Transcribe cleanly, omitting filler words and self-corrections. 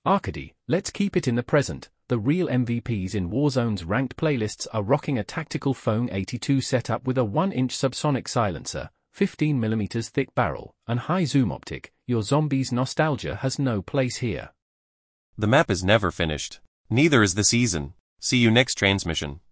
Arcady, let's keep it in the present. The real MVPs in Warzone's ranked playlists are rocking a tactical Phone 82 setup with a 1-inch subsonic silencer, 15mm thick barrel, and high zoom optic. Your zombies nostalgia has no place here. The map is never finished. Neither is the season. See you next transmission.